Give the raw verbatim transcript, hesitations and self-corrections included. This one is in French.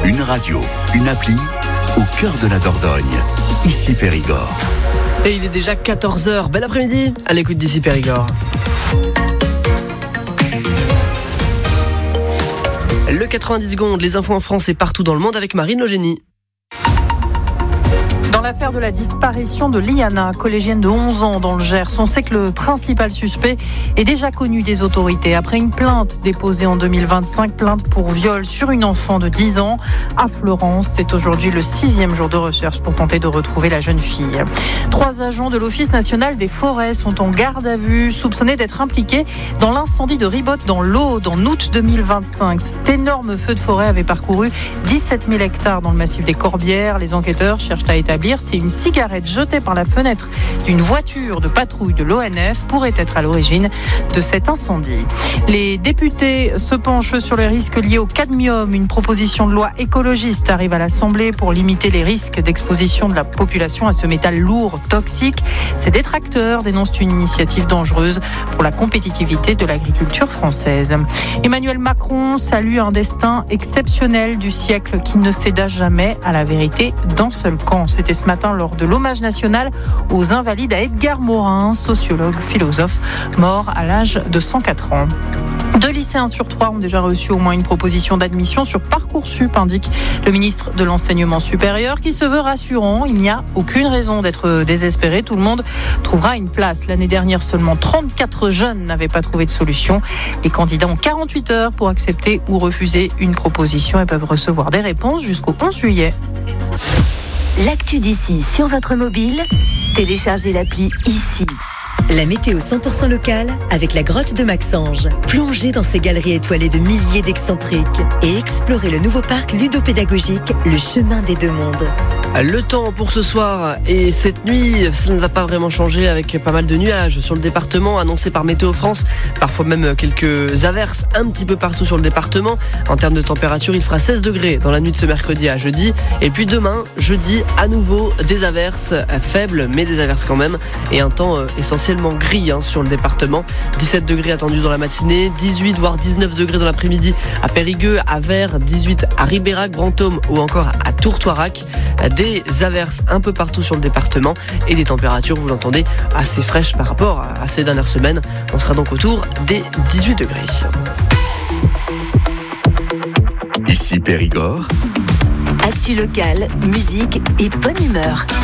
Une radio, une appli, au cœur de la Dordogne. Ici Périgord. Et il est déjà quatorze heures. Bel après-midi à l'écoute d'Ici Périgord. Le quatre-vingt-dix secondes, les infos en France et partout dans le monde avec Marine Logénie. Dans l'affaire de la disparition de Liana, collégienne de onze ans dans le Gers, on sait que le principal suspect est déjà connu des autorités. Après une plainte déposée en deux mille vingt-cinq, plainte pour viol sur une enfant de dix ans à Florence. C'est aujourd'hui le sixième jour de recherche pour tenter de retrouver la jeune fille. Trois agents de l'Office national des forêts sont en garde à vue, soupçonnés d'être impliqués dans l'incendie de Ribotte dans l'Aude en août deux mille vingt-cinq. Cet énorme feu de forêt avait parcouru dix-sept mille hectares dans le massif des Corbières. Les enquêteurs cherchent à établir si une cigarette jetée par la fenêtre d'une voiture de patrouille de l'O N F pourrait être à l'origine de cet incendie. Les députés se penchent sur les risques liés au cadmium. Une proposition de loi écologiste arrive à l'Assemblée pour limiter les risques d'exposition de la population à ce métal lourd, toxique. Ces détracteurs dénoncent une initiative dangereuse pour la compétitivité de l'agriculture française. Emmanuel Macron salue un destin exceptionnel du siècle qui ne céda jamais à la vérité d'un seul camp. C'était ce matin lors de l'hommage national aux invalides à Edgar Morin, sociologue, philosophe, mort à l'âge de cent quatre ans. Deux lycéens sur trois ont déjà reçu au moins une proposition d'admission sur Parcoursup, indique le ministre de l'Enseignement supérieur, qui se veut rassurant. Il n'y a aucune raison d'être désespéré. Tout le monde trouvera une place. L'année dernière, seulement trente-quatre jeunes n'avaient pas trouvé de solution. Les candidats ont quarante-huit heures pour accepter ou refuser une proposition et peuvent recevoir des réponses jusqu'au onze juillet. L'actu d'ici sur votre mobile, téléchargez l'appli Ici. La météo cent pour cent locale avec la grotte de Maxange. Plongez dans ces galeries étoilées de milliers d'excentriques et explorez le nouveau parc ludopédagogique, le chemin des deux mondes. Le temps pour ce soir et cette nuit, ça ne va pas vraiment changer avec pas mal de nuages sur le département annoncés par Météo France. Parfois même quelques averses un petit peu partout sur le département. En termes de température, il fera seize degrés dans la nuit de ce mercredi à jeudi. Et puis demain, jeudi, à nouveau des averses faibles, mais des averses quand même. Et un temps essentiellement gris hein, sur le département. dix-sept degrés attendus dans la matinée, dix-huit voire dix-neuf degrés dans l'après-midi à Périgueux, à Vers, dix-huit à Ribérac, Brantôme ou encore à Tourtoirac. Des averses un peu partout sur le département et des températures, vous l'entendez, assez fraîches par rapport à ces dernières semaines. On sera donc autour des dix-huit degrés. Ici Périgord. Actu locale, musique et bonne humeur.